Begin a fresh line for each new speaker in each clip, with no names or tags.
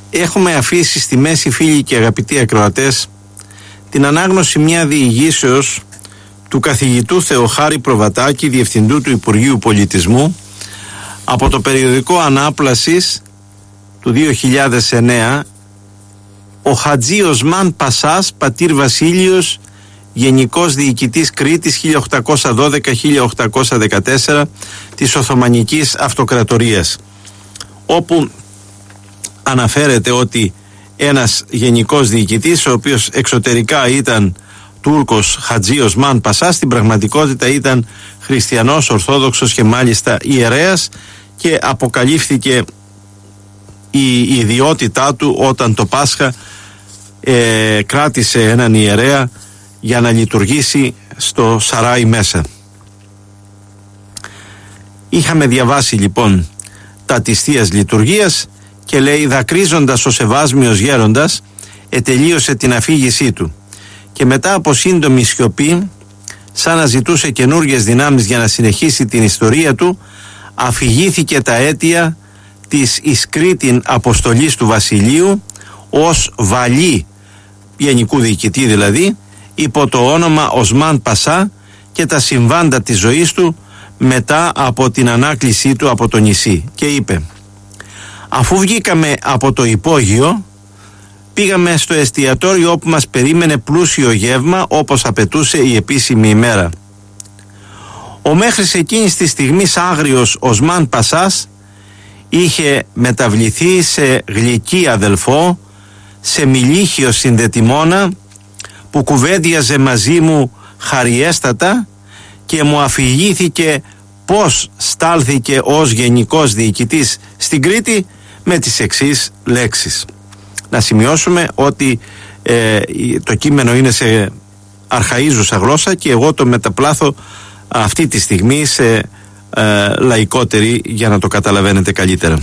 έχουμε αφήσει στη μέση, φίλοι και αγαπητοί ακροατές, την ανάγνωση μια διηγήσεως του καθηγητού Θεοχάρη Προβατάκη, διευθυντού του Υπουργείου Πολιτισμού, από το περιοδικό Ανάπλασης του 2009, ο Χατζή Οσμάν Πασάς, πατήρ Βασίλειος, Γενικός Διοικητής Κρήτης 1812-1814 της Οθωμανικής Αυτοκρατορίας, όπου αναφέρεται ότι ένας γενικός διοικητής, ο οποίος εξωτερικά ήταν Τούρκος, Χατζή Οσμάν Πασάς, στην πραγματικότητα ήταν χριστιανός, ορθόδοξος και μάλιστα ιερέας, και αποκαλύφθηκε η ιδιότητά του όταν το Πάσχα κράτησε έναν ιερέα για να λειτουργήσει στο σαράι μέσα. Είχαμε διαβάσει λοιπόν τα της Θείας Λειτουργίας και λέει: δακρύζοντας ο Σεβάσμιος γέροντας ετελείωσε την αφήγησή του και μετά από σύντομη σιωπή, σαν να ζητούσε καινούργιες δυνάμεις για να συνεχίσει την ιστορία του, αφηγήθηκε τα αίτια της εις Κρήτην αποστολής του Βασιλείου ως βαλή, γενικού διοικητή δηλαδή, υπό το όνομα Οσμάν Πασά, και τα συμβάντα της ζωής του μετά από την ανάκλησή του από το νησί, και είπε: αφού βγήκαμε από το υπόγειο, πήγαμε στο εστιατόριο όπου μας περίμενε πλούσιο γεύμα όπως απαιτούσε η επίσημη ημέρα. Ο μέχρι εκείνης της στιγμής άγριος Οσμάν Πασάς είχε μεταβληθεί σε γλυκύ αδελφό, σε μιλίχιο συνδετημόνα που κουβέντιαζε μαζί μου χαριέστατα και μου αφηγήθηκε πώς στάλθηκε ως γενικός διοικητής στην Κρήτη με τις εξής λέξεις. Να σημειώσουμε ότι το κείμενο είναι σε αρχαΐζουσα γλώσσα και εγώ το μεταπλάθω αυτή τη στιγμή σε λαϊκότερη για να το καταλαβαίνετε καλύτερα.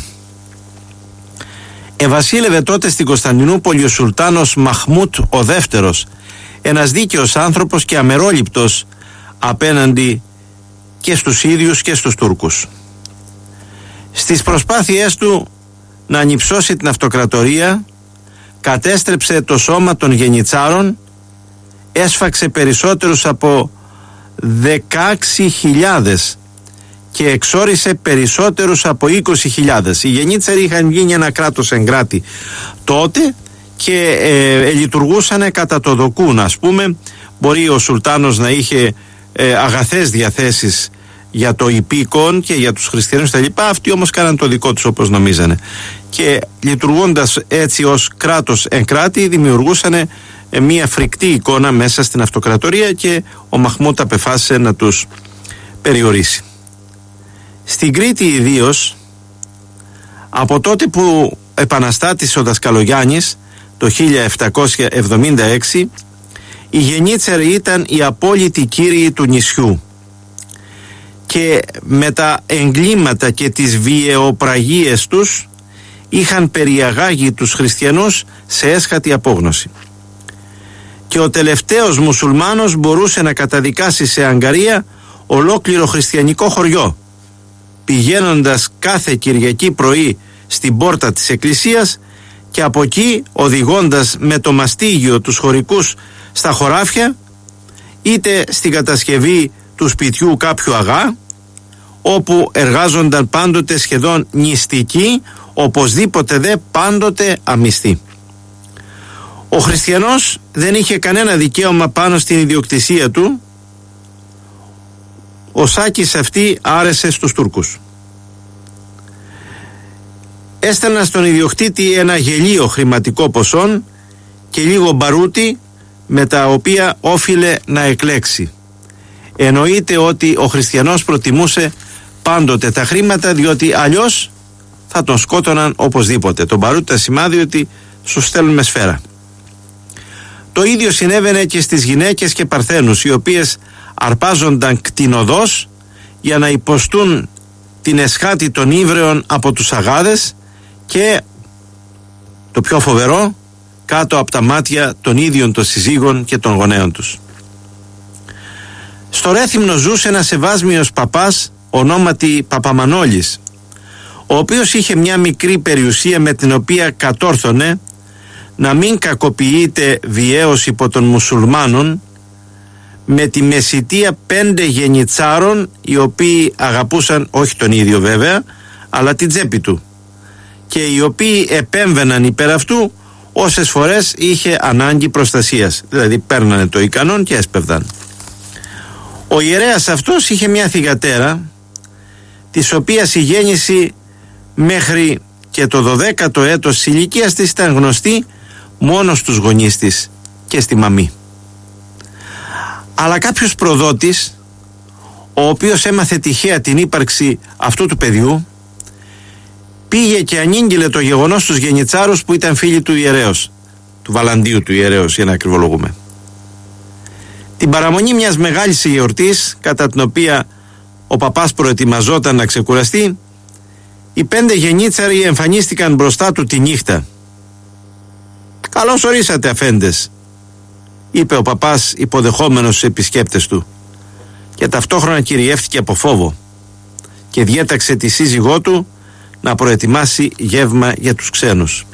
Ευασίλευε τότε στην Κωνσταντινούπολη ο Σουλτάνος Μαχμούτ ο δεύτερος, ένας δίκαιος άνθρωπος και αμερόληπτος απέναντι και στους ίδιους και στους Τούρκους. Στις προσπάθειές του να ανυψώσει την αυτοκρατορία, κατέστρεψε το σώμα των γενιτσάρων, έσφαξε περισσότερους από 16.000 και εξόρισε περισσότερους από 20.000. Οι γενίτσαροι είχαν γίνει ένα κράτος εγκράτη τότε και λειτουργούσαν κατά το δοκούν, ας πούμε. Μπορεί ο Σουλτάνος να είχε αγαθές διαθέσεις για το υπήκον και για τους χριστιανούς τα λοιπά, αυτοί όμως κάναν το δικό τους όπως νομίζανε, και λειτουργώντας έτσι ως κράτος εγκράτη δημιουργούσαν μια φρικτή εικόνα μέσα στην αυτοκρατορία, και ο Μαχμούτ απεφάσισε να τους περιορίσει. Στην Κρήτη ιδίως, από τότε που επαναστάτησε ο Δασκαλογιάννης το 1776, οι γενίτσαροι ήταν οι απόλυτοι κύριοι του νησιού και με τα εγκλήματα και τις βιαιοπραγίες τους είχαν περιαγάγει τους χριστιανούς σε έσχατη απόγνωση. Και ο τελευταίος μουσουλμάνος μπορούσε να καταδικάσει σε αγκαρία ολόκληρο χριστιανικό χωριό, πηγαίνοντας κάθε Κυριακή πρωί στην πόρτα της εκκλησίας και από εκεί οδηγώντας με το μαστίγιο τους χωρικούς στα χωράφια, είτε στην κατασκευή του σπιτιού κάποιου αγά, όπου εργάζονταν πάντοτε σχεδόν νηστικοί, οπωσδήποτε δε πάντοτε αμυστοί. Ο χριστιανός δεν είχε κανένα δικαίωμα πάνω στην ιδιοκτησία του. Ο σάκης αυτή άρεσε στους Τούρκους. Έστελναν στον ιδιοκτήτη ένα γελίο χρηματικό ποσό και λίγο μπαρούτι με τα οποία όφιλε να εκλέξει. Εννοείται ότι ο χριστιανός προτιμούσε πάντοτε τα χρήματα, διότι αλλιώς θα τον σκότωναν οπωσδήποτε. Το μπαρούτι σημάδι ότι σου στέλνουν με σφαίρα. Το ίδιο συνέβαινε και στις γυναίκες και παρθένους, οι οποίες αρπάζονταν κτηνοδός για να υποστούν την εσχάτη των ύβρεων από τους αγάδες και, το πιο φοβερό, κάτω από τα μάτια των ίδιων των συζύγων και των γονέων τους. Στο Ρέθυμνο ζούσε ένας ευάσμιος παπάς ονόματι Παπαμανόλης, ο οποίος είχε μια μικρή περιουσία με την οποία κατόρθωνε να μην κακοποιείται βιαίως υπό των μουσουλμάνων, με τη μεσητεία 5 γενιτσάρων, οι οποίοι αγαπούσαν όχι τον ίδιο βέβαια, αλλά την τσέπη του, και οι οποίοι επέμβαιναν υπέρ αυτού όσες φορές είχε ανάγκη προστασίας, δηλαδή παίρνανε το ικανόν και έσπευδαν. Ο ιερέας αυτός είχε μια θυγατέρα, της οποίας η γέννηση μέχρι και το 12ο έτος της ηλικίας της ήταν γνωστή μόνο στους γονείς της και στη μαμή. Αλλά κάποιος προδότης, ο οποίος έμαθε τυχαία την ύπαρξη αυτού του παιδιού, πήγε και ανήγγειλε το γεγονός στους γενιτσάρους που ήταν φίλοι του ιερέως, του Βαλαντίου του ιερέως, για να ακριβολογούμε. Την παραμονή μιας μεγάλης γιορτής, κατά την οποία ο παπάς προετοιμαζόταν να ξεκουραστεί, οι 5 γενίτσαροι εμφανίστηκαν μπροστά του τη νύχτα. «Καλώς ορίσατε, αφέντες», είπε ο παπάς υποδεχόμενος στους επισκέπτες του, και ταυτόχρονα κυριεύτηκε από φόβο και διέταξε τη σύζυγό του να προετοιμάσει γεύμα για τους ξένους.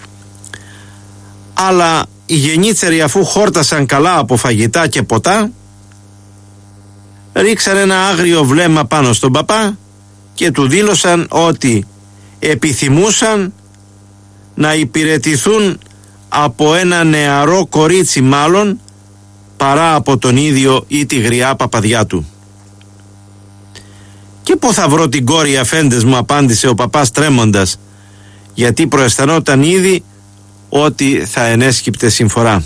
Αλλά οι γενίτσαροι, αφού χόρτασαν καλά από φαγητά και ποτά, ρίξαν ένα άγριο βλέμμα πάνω στον παπά και του δήλωσαν ότι επιθυμούσαν να υπηρετηθούν από ένα νεαρό κορίτσι μάλλον, παρά από τον ίδιο ή τη γριά παπαδιά του. «Και πού θα βρω την κόρη, αφέντες μου», απάντησε ο παπάς τρέμοντας, γιατί προαισθανόταν ήδη ότι θα ενέσκυπτε συμφορά.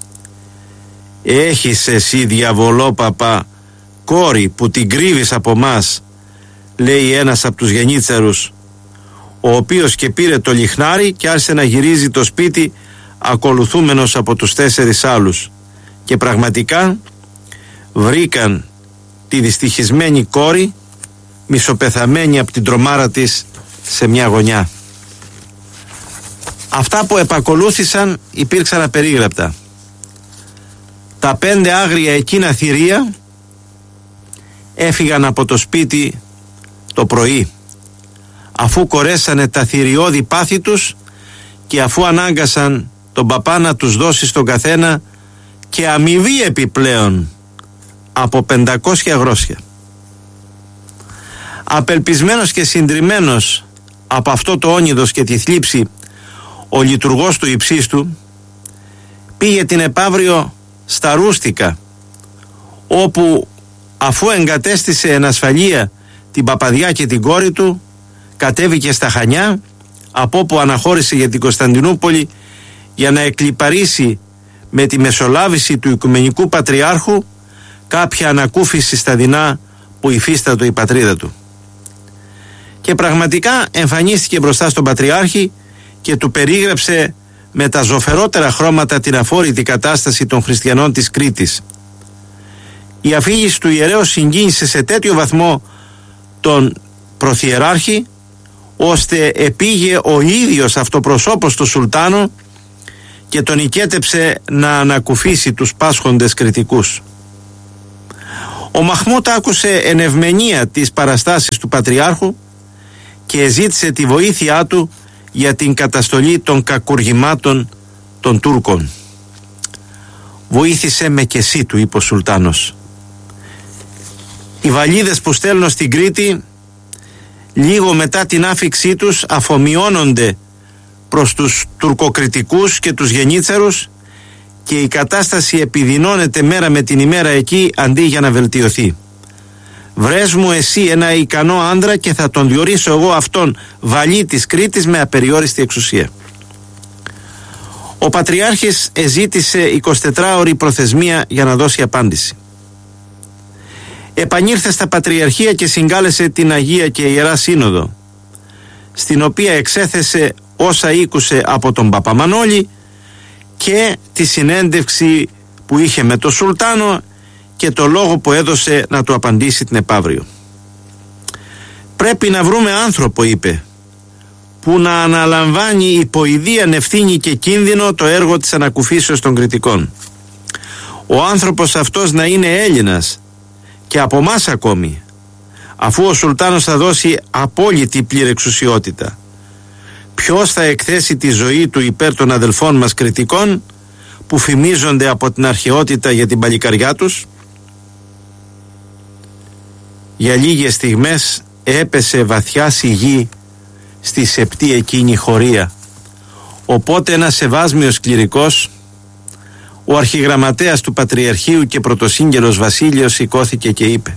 «Έχεις εσύ, διαβολόπαπα, κόρη που την κρύβεις από μας», λέει ένας από τους γενίτσαρους, ο οποίος και πήρε το λιχνάρι και άρχισε να γυρίζει το σπίτι ακολουθούμενος από τους 4 άλλους, και πραγματικά βρήκαν τη δυστυχισμένη κόρη μισοπεθαμένη από την τρομάρα της σε μια γωνιά. Αυτά που επακολούθησαν υπήρξαν απερίγραπτα. Τα 5 άγρια εκείνα θηρία έφυγαν από το σπίτι το πρωί, αφού κορέσανε τα θηριώδη πάθη τους και αφού ανάγκασαν τον παπά να τους δώσει στον καθένα και αμοιβή επιπλέον από 500 αγρόσια. Απελπισμένος και συντριμμένος από αυτό το όνειδος και τη θλίψη, ο λειτουργός του υψίστου πήγε την επαύριο στα Ρούστικα, όπου αφού εγκατέστησε εν ασφαλεία την παπαδιά και την κόρη του, κατέβηκε στα Χανιά, από όπου αναχώρησε για την Κωνσταντινούπολη για να εκλιπαρίσει με τη μεσολάβηση του Οικουμενικού Πατριάρχου κάποια ανακούφιση στα δεινά που υφίστατο η πατρίδα του. Και πραγματικά εμφανίστηκε μπροστά στον Πατριάρχη και του περίγραψε με τα ζωφερότερα χρώματα την αφόρητη κατάσταση των χριστιανών της Κρήτης. Η αφήγηση του ιερέως συγκίνησε σε τέτοιο βαθμό τον Πρωθιεράρχη, ώστε επήγε ο ίδιος αυτοπροσώπος του Σουλτάνο και τον οικέτεψε να ανακουφίσει τους πάσχοντες κριτικούς. Ο Μαχμούτ άκουσε εν ευμενία τις παραστάσεις του Πατριάρχου και ζήτησε τη βοήθειά του για την καταστολή των κακουργημάτων των Τούρκων. «Βοήθησε με και εσύ», του είπε ο Σουλτάνος. «Οι βαλίδες που στέλνω στην Κρήτη λίγο μετά την άφιξή τους αφομοιώνονται προς τους τουρκοκριτικούς και τους γενίτσαρους και η κατάσταση επιδεινώνεται μέρα με την ημέρα εκεί αντί για να βελτιωθεί. Βρες μου εσύ ένα ικανό άντρα και θα τον διορίσω εγώ αυτόν βαλί της Κρήτης με απεριόριστη εξουσία». Ο Πατριάρχης εζήτησε 24ωρη προθεσμία για να δώσει απάντηση. Επανήρθε στα Πατριαρχία και συγκάλεσε την Αγία και Ιερά Σύνοδο, στην οποία εξέθεσε όσα ήκουσε από τον Παπαμανόλη και τη συνέντευξη που είχε με τον Σουλτάνο και το λόγο που έδωσε να του απαντήσει την επαύριο. «Πρέπει να βρούμε άνθρωπο», είπε, «που να αναλαμβάνει υπό ιδίαν ευθύνη και κίνδυνο το έργο της ανακουφίσεως των κριτικών. Ο άνθρωπος αυτός να είναι Έλληνας και από μας ακόμη, αφού ο Σουλτάνος θα δώσει απόλυτη πληρεξουσιότητα. ποιος θα εκθέσει τη ζωή του υπέρ των αδελφών μας κριτικών που φημίζονται από την αρχαιότητα για την παλικαριά τους? Για λίγες στιγμές έπεσε βαθιά σιγή στη σεπτή εκείνη χωρία. Οπότε ένας σεβάσμιος κληρικός, ο αρχιγραμματέας του Πατριαρχείου και πρωτοσύγγελος Βασίλειος, σηκώθηκε και είπε: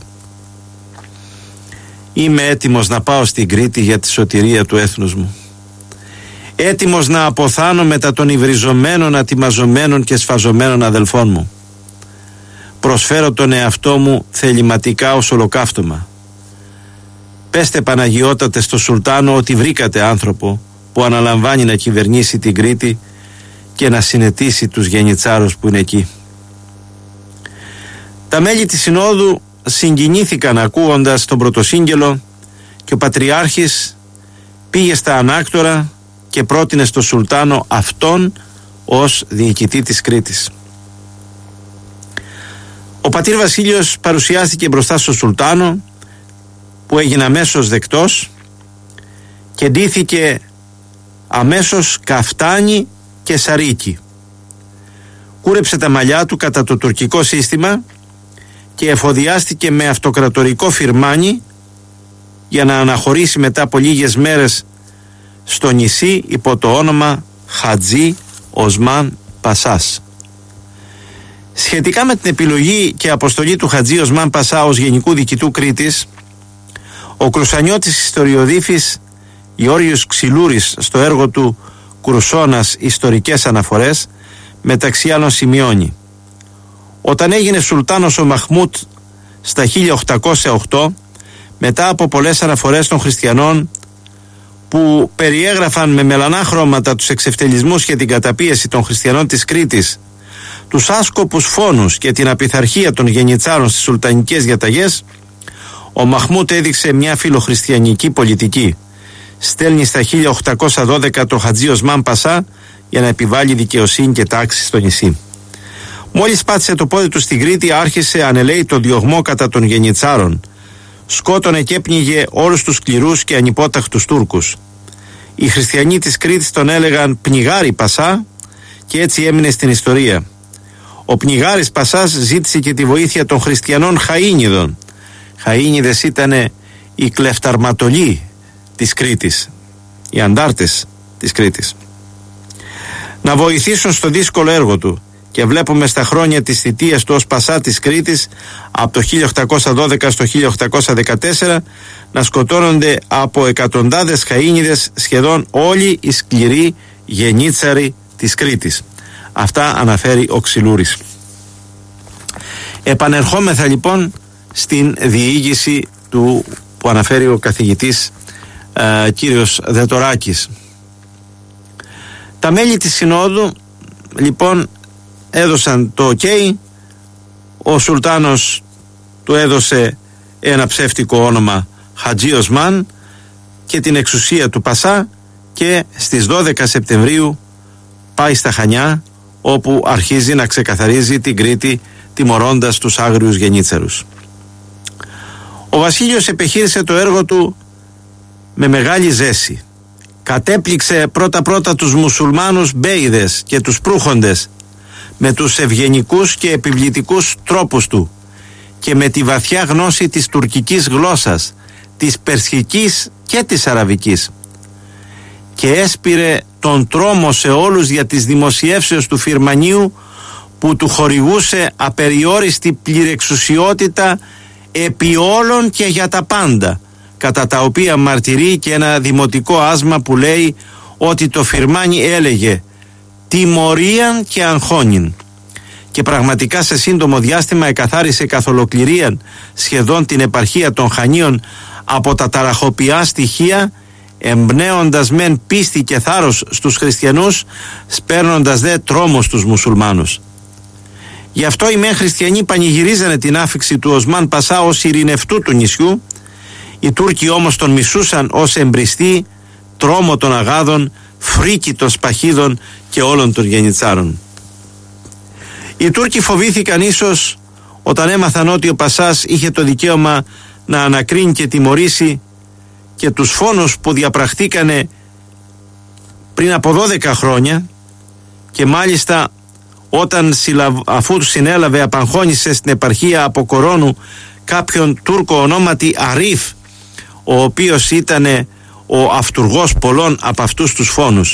«Είμαι έτοιμος να πάω στην Κρήτη για τη σωτηρία του έθνους μου. Έτοιμος να αποθάνω μετά των υβριζωμένων, ατιμαζωμένων και σφαζωμένων αδελφών μου. Προσφέρω τον εαυτό μου θεληματικά ως ολοκαύτωμα. Πέστε, Παναγιώτατε, στο Σουλτάνο ότι βρήκατε άνθρωπο που αναλαμβάνει να κυβερνήσει την Κρήτη και να συνετίσει τους γενιτσάρους που είναι εκεί». Τα μέλη της Συνόδου συγκινήθηκαν ακούγοντας τον πρωτοσύγγελο και ο Πατριάρχης πήγε στα ανάκτορα και πρότεινε στο Σουλτάνο αυτόν ως διοικητή της Κρήτης. Ο πατήρ Βασίλειος παρουσιάστηκε μπροστά στο Σουλτάνο, που έγινε αμέσως δεκτός και ντύθηκε αμέσως καφτάνι και σαρίκι. Κούρεψε τα μαλλιά του κατά το τουρκικό σύστημα και εφοδιάστηκε με αυτοκρατορικό φιρμάνι για να αναχωρήσει μετά από λίγες μέρες στο νησί υπό το όνομα Χατζή Οσμάν Πασάς. Σχετικά με την επιλογή και αποστολή του Χατζή Οσμάν Πασά ως γενικού διοικητού Κρήτης, ο κρουσανιώτης ιστοριοδίφης Γεώργιος Ξυλούρης στο έργο του «Κρουσώνας Ιστορικές Αναφορές» μεταξύ άλλων σημειώνει: «Όταν έγινε Σουλτάνος ο Μαχμούτ στα 1808, μετά από πολλές αναφορές των χριστιανών που περιέγραφαν με μελανά χρώματα τους εξευτελισμούς και την καταπίεση των χριστιανών της Κρήτης, τους άσκοπους φόνους και την απειθαρχία των γενιτσάρων στις σουλτανικές διαταγές, ο Μαχμούτ έδειξε μια φιλοχριστιανική πολιτική. Στέλνει στα 1812 το Χατζή Οσμάν Πασά για να επιβάλλει δικαιοσύνη και τάξη στο νησί. Μόλις πάτησε το πόδι του στην Κρήτη, άρχισε ανελαίητο διωγμό κατά των γενιτσάρων. Σκότωνε και έπνιγε όλους τους σκληρούς και ανυπόταχτους Τούρκους. Οι χριστιανοί της Κρήτης τον έλεγαν Πνιγάρη Πασά και έτσι έμεινε στην ιστορία. Ο Πνιγάρης Πασάς ζήτησε και τη βοήθεια των χριστιανών Χαΐνιδων. Χαΐνιδες ήταν οι κλεφταρματολοί της Κρήτης, οι αντάρτες της Κρήτης, να βοηθήσουν στο δύσκολο έργο του, και βλέπουμε στα χρόνια της θητείας του ως Πασά της Κρήτης από το 1812 στο 1814 να σκοτώνονται από εκατοντάδες Χαΐνιδες σχεδόν όλοι οι σκληροί γενίτσαροι της Κρήτης. Αυτά αναφέρει ο Ξυλούρης. Επανερχόμεθα λοιπόν στην διήγηση του που αναφέρει ο καθηγητής κύριος Δετοράκης. Τα μέλη της Συνόδου λοιπόν έδωσαν το OK. Ο Σουλτάνος του έδωσε ένα ψεύτικο όνομα Χατζή Οσμάν και την εξουσία του Πασά, και στις 12 Σεπτεμβρίου πάει στα Χανιά, όπου αρχίζει να ξεκαθαρίζει την Κρήτη, τιμωρώντας τους άγριους γενίτσαρους. Ο Βασίλειος επιχείρησε το έργο του με μεγάλη ζέση. Κατέπληξε πρώτα τους μουσουλμάνους μπέιδες και τους προύχοντες με τους ευγενικούς και επιβλητικούς τρόπους του και με τη βαθιά γνώση της τουρκικής γλώσσας, της περσικής και της αραβικής, και έσπηρε τον τρόμο σε όλους για τις δημοσιεύσεις του Φιρμανίου που του χορηγούσε απεριόριστη πληρεξουσιότητα επί όλων και για τα πάντα, κατά τα οποία μαρτυρεί και ένα δημοτικό άσμα που λέει ότι το Φιρμάνι έλεγε τιμωρίαν και αγχώνιν, και πραγματικά σε σύντομο διάστημα εκαθάρισε καθ' ολοκληρίαν σχεδόν την επαρχία των Χανίων από τα ταραχοποιά στοιχεία, εμπνέοντας μεν πίστη και θάρρος στους χριστιανούς, σπέρνοντας δε τρόμο στους μουσουλμάνους. Γι' αυτό οι μεν χριστιανοί πανηγυρίζανε την άφιξη του Οσμάν Πασά ως ειρηνευτού του νησιού, οι Τούρκοι όμως τον μισούσαν ως εμπριστή, τρόμο των αγάδων, φρίκη των σπαχίδων και όλων των γενιτσάρων. Οι Τούρκοι φοβήθηκαν ίσως όταν έμαθαν ότι ο Πασάς είχε το δικαίωμα να ανακρίνει και τιμωρήσει και τους φόνους που διαπραχτήκανε πριν από 12 χρόνια, και μάλιστα αφού συνέλαβε, απαγχώνησε στην επαρχία από Κορώνου κάποιον Τούρκο ονόματι Αρίφ, ο οποίος ήταν ο αυτουργός πολλών από αυτούς τους φόνους.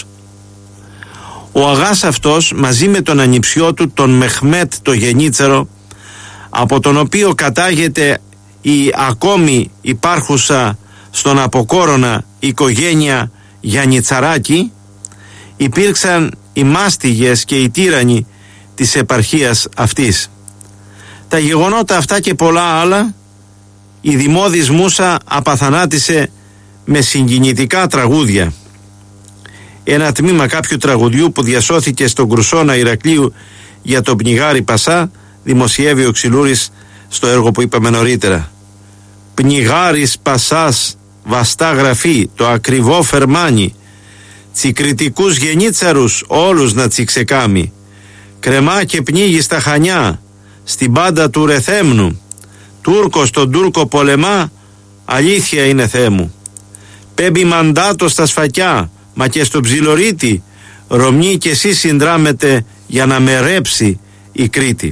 Ο αγάς αυτός, μαζί με τον ανιψιό του, τον Μεχμέτ το Γενίτσαρο, από τον οποίο κατάγεται η ακόμη υπάρχουσα στον Αποκόρονα οικογένεια Γιαννιτσαράκη, υπήρξαν οι μάστιγες και οι τύρανοι της επαρχίας αυτής. Τα γεγονότα αυτά και πολλά άλλα η Δημόδης Μούσα απαθανάτησε με συγκινητικά τραγούδια. Ένα τμήμα κάποιου τραγουδιού που διασώθηκε στον Κρουσόνα Ηρακλείου για τον Πνιγάρη Πασά δημοσιεύει ο Ξυλούρης στο έργο που είπαμε νωρίτερα. Πνιγάρης Πασάς βαστά γραφή, το ακριβό φερμάνι, τσικριτικούς γενίτσαρους όλους να τσιξεκάμει, κρεμά και πνίγει στα Χανιά, στην πάντα του Ρεθέμνου, Τούρκος τον Τούρκο πολεμά, αλήθεια είναι Θεέ μου. Πέμπει μαντάτο στα σφακιά, μα και στο Ψιλορίτη, Ρωμνή και εσύ συνδράμετε για να με ρέψει η Κρήτη.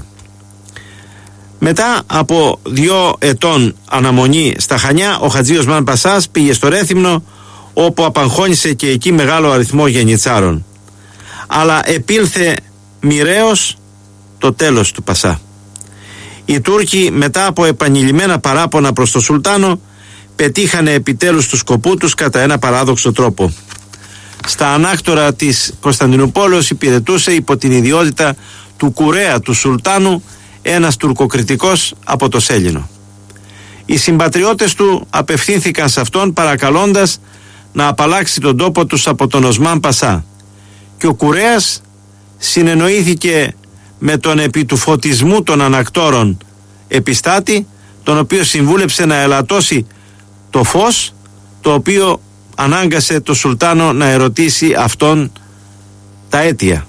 Μετά από 2 ετών αναμονή στα Χανιά, ο Χατζή Οσμάν Πασάς πήγε στο Ρέθυμνο, όπου απαγχώνησε και εκεί μεγάλο αριθμό γενιτσάρων. Αλλά επήλθε μοιραίος το τέλος του Πασά. Οι Τούρκοι, μετά από επανειλημμένα παράπονα προς το Σουλτάνο, πετύχανε επιτέλους του σκοπού τους κατά ένα παράδοξο τρόπο. Στα ανάκτορα της Κωνσταντινούπολης υπηρετούσε υπό την ιδιότητα του κουρέα του Σουλτάνου ένας τουρκοκριτικός από το Σέλινο. Οι συμπατριώτες του απευθύνθηκαν σε αυτόν παρακαλώντας να απαλλάξει τον τόπο τους από τον Οσμάν Πασά, και ο κουρέας συνεννοήθηκε με τον επί του φωτισμού των ανακτόρων επιστάτη, τον οποίο συμβούλεψε να ελαττώσει το φως, το οποίο ανάγκασε το Σουλτάνο να ερωτήσει αυτόν τα αίτια.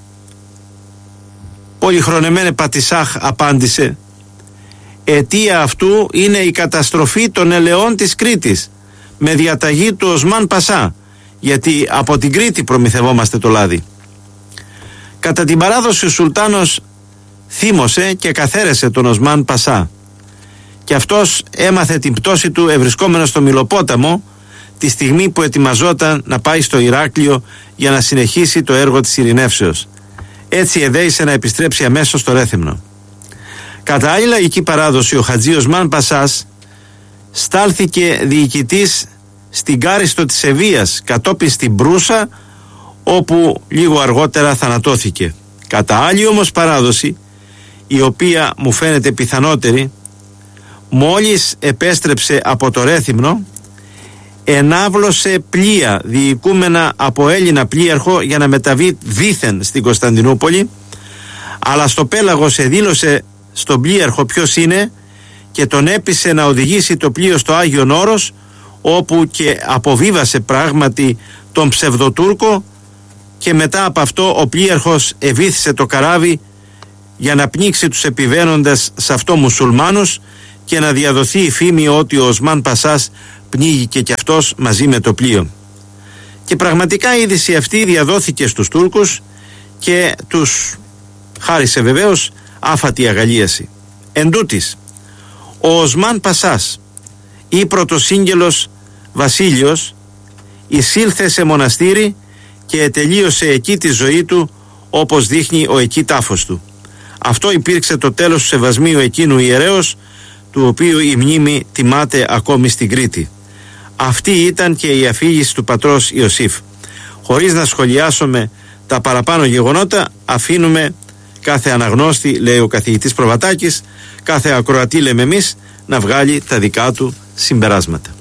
Πολυχρονεμένε Πατισάχ απάντησε: αιτία αυτού είναι η καταστροφή των ελαιών της Κρήτης με διαταγή του Οσμάν Πασά, γιατί από την Κρήτη προμηθευόμαστε το λάδι. Κατά την παράδοση ο Σουλτάνος θύμωσε και καθαίρεσε τον Οσμάν Πασά, και αυτός έμαθε την πτώση του ευρισκόμενος στο Μιλοπόταμο τη στιγμή που ετοιμαζόταν να πάει στο Ηράκλειο για να συνεχίσει το έργο της ειρηνεύσεως. Έτσι εδέησε να επιστρέψει αμέσως στο Ρέθυμνο. Κατά άλλη λαϊκή παράδοση, ο Χατζή Οσμάν Πασάς στάλθηκε διοικητής στην Κάριστο της Ευβοίας, κατόπιν στην Προύσα, όπου λίγο αργότερα θανατώθηκε. Κατά άλλη όμως παράδοση, η οποία μου φαίνεται πιθανότερη, μόλις επέστρεψε από το Ρέθυμνο, ενάβλωσε πλοία διοικούμενα από Έλληνα πλοίαρχο για να μεταβεί δήθεν στην Κωνσταντινούπολη, αλλά στο πέλαγος εδήλωσε στον πλοίαρχο ποιος είναι και τον έπεισε να οδηγήσει το πλοίο στο Άγιον Όρος, όπου και αποβίβασε πράγματι τον ψευδοτούρκο, και μετά από αυτό ο πλοίαρχος ευήθησε το καράβι για να πνίξει τους επιβαίνοντες σε αυτό μουσουλμάνους και να διαδοθεί η φήμη ότι ο Οσμάν Πασάς πνίγηκε κι αυτός μαζί με το πλοίο. Και πραγματικά η είδηση αυτή διαδόθηκε στους Τούρκους και τους χάρισε βεβαίως άφατη αγαλίαση. Εν τούτης, ο Οσμάν Πασάς ή πρωτοσύγγελος Βασίλειος εισήλθε σε μοναστήρι και τελείωσε εκεί τη ζωή του, όπως δείχνει ο εκεί τάφος του. Αυτό υπήρξε το τέλος του σεβασμίου εκείνου ιερέως, του οποίου η μνήμη τιμάται ακόμη στην Κρήτη. Αυτή ήταν και η αφήγηση του πατρός Ιωσήφ. Χωρίς να σχολιάσουμε τα παραπάνω γεγονότα, αφήνουμε κάθε αναγνώστη, λέει ο καθηγητής Προβατάκης, κάθε ακροατή λέμε εμείς, να βγάλει τα δικά του συμπεράσματα.